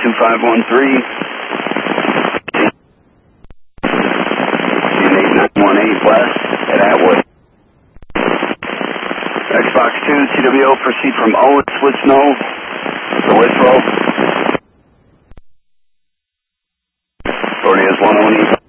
2513. 8918 west at Atwood. Xbox 2, CWO, proceed from Owens with snow to Withrow. Authority is 101.